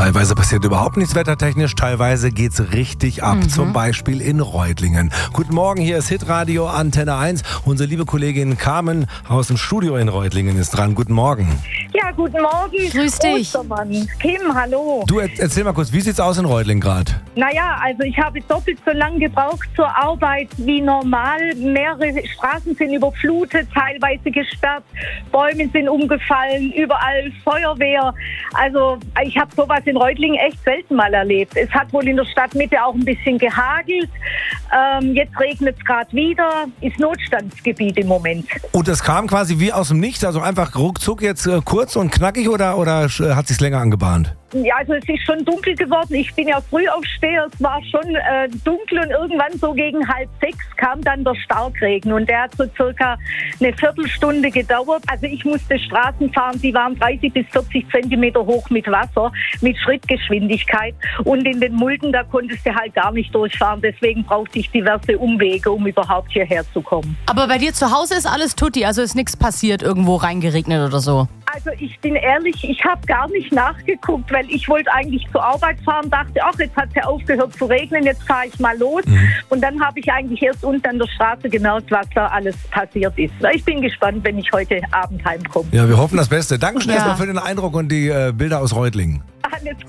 Teilweise passiert überhaupt nichts wettertechnisch, teilweise geht's richtig ab. Zum Beispiel in Reutlingen. Guten Morgen, hier ist Hitradio Antenne 1. Unsere liebe Kollegin Carmen aus dem Studio in Reutlingen ist dran. Guten Morgen. Ja, guten Morgen. Grüß dich. Ostermann. Kim, hallo. Du, erzähl mal kurz, wie sieht's aus in Reutlingen gerade? Naja, also ich habe doppelt so lange gebraucht zur Arbeit wie normal. Mehrere Straßen sind überflutet, teilweise gesperrt. Bäume sind umgefallen, überall Feuerwehr. Also ich habe sowas in Reutlingen echt selten mal erlebt. Es hat wohl in der Stadtmitte auch ein bisschen gehagelt. Jetzt regnet es gerade wieder. Ist Notstandsgebiet im Moment. Und das kam quasi wie aus dem Nichts, also einfach ruckzuck jetzt kurz und knackig oder hat sich's länger angebahnt? Ja, also es ist schon dunkel geworden. Ich bin ja Frühaufsteher. Es war schon dunkel und irgendwann so gegen 5:30 kam dann der Starkregen und der hat so circa eine Viertelstunde gedauert. Also ich musste Straßen fahren, die waren 30 bis 40 Zentimeter hoch mit Wasser, mit Schrittgeschwindigkeit und in den Mulden, da konntest du halt gar nicht durchfahren. Deswegen brauchte ich diverse Umwege, um überhaupt hierher zu kommen. Aber bei dir zu Hause ist alles tutti, also ist nichts passiert, irgendwo reingeregnet oder so? Also ich bin ehrlich, ich habe gar nicht nachgeguckt, weil ich wollte eigentlich zur Arbeit fahren, dachte, ach, jetzt hat es ja aufgehört zu regnen, jetzt fahre ich mal los. Und dann habe ich eigentlich erst unten an der Straße gemerkt, was da alles passiert ist. Ich bin gespannt, wenn ich heute Abend heimkomme. Ja, wir hoffen das Beste. Dankeschön Ja. erstmal für den Eindruck und die Bilder aus Reutlingen. Alles